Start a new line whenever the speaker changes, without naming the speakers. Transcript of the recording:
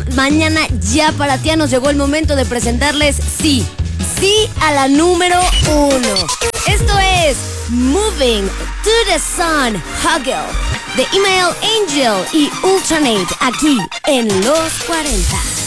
mañana ya para ti nos llegó el momento de presentarles sí a la número 1. Esto es Moving to the Sun, Huggle, de Email Angel y Ultranate, aquí en Los 40.